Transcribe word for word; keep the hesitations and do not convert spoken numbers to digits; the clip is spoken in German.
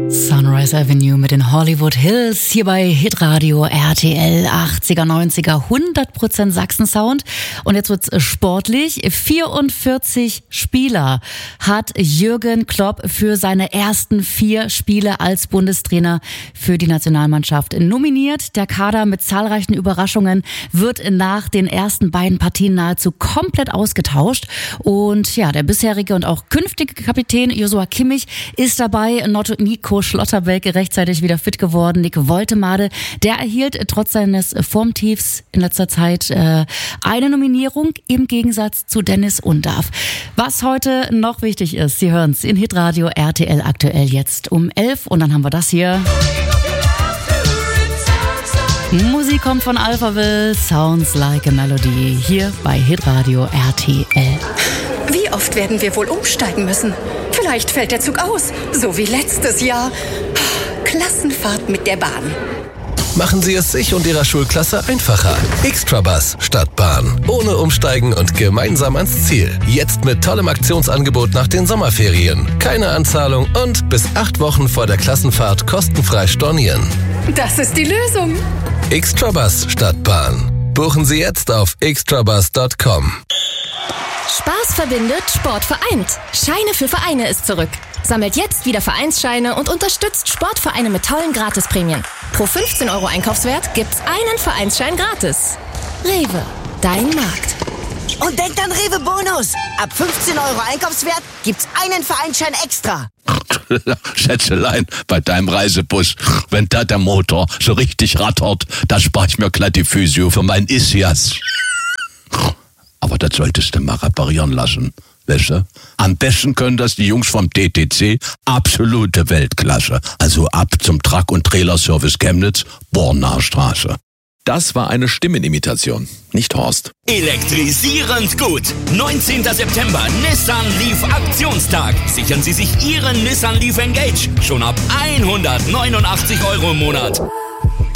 Sunrise Avenue mit den Hollywood Hills hier bei Hitradio R T L achtziger, neunziger, hundert Prozent Sachsen-Sound. Und jetzt wird's sportlich. vierundvierzig Spieler hat Jürgen Klopp für seine ersten vier Spiele als Bundestrainer für die Nationalmannschaft nominiert. Der Kader mit zahlreichen Überraschungen wird nach den ersten beiden Partien nahezu komplett ausgetauscht. Und ja, der bisherige und auch künftige Kapitän Joshua Kimmich ist dabei. Nico Schlotterbeck rechtzeitig wieder fit geworden. Nick Woltemade, der erhielt trotz seines Formtiefs in letzter Zeit äh, eine Nominierung im Gegensatz zu Dennis Undav. Was heute noch wichtig ist, Sie hören es in Hitradio R T L aktuell jetzt um elf und dann haben wir das hier. Musik kommt von Alphaville, Sounds Like a Melody, hier bei Hitradio R T L. Wie oft werden wir wohl umsteigen müssen? Vielleicht fällt der Zug aus, so wie letztes Jahr. Klassenfahrt mit der Bahn. Machen Sie es sich und Ihrer Schulklasse einfacher. Extrabus statt Bahn. Ohne Umsteigen und gemeinsam ans Ziel. Jetzt mit tollem Aktionsangebot nach den Sommerferien. Keine Anzahlung und bis acht Wochen vor der Klassenfahrt kostenfrei stornieren. Das ist die Lösung. Extrabus statt Bahn. Buchen Sie jetzt auf extrabus punkt com. Spaß verbindet, Sport vereint. Scheine für Vereine ist zurück. Sammelt jetzt wieder Vereinsscheine und unterstützt Sportvereine mit tollen Gratisprämien. Pro fünfzehn Euro Einkaufswert gibt's einen Vereinsschein gratis. Rewe, dein Markt. Und denkt an Rewe Bonus. Ab fünfzehn Euro Einkaufswert gibt's einen Vereinsschein extra. Schätzelein, bei deinem Reisebus, wenn da der Motor so richtig rattert, da spar ich mir glatt die Physio für mein Ischias. Aber das solltest du mal reparieren lassen, weißt du? Am besten können das die Jungs vom T T C, absolute Weltklasse. Also ab zum Truck- und Trailerservice Chemnitz, Bornaer Straße. Das war eine Stimmenimitation, nicht Horst. Elektrisierend gut. neunzehnter September, Nissan Leaf Aktionstag. Sichern Sie sich Ihren Nissan Leaf Engage schon ab hundertneunundachtzig Euro im Monat.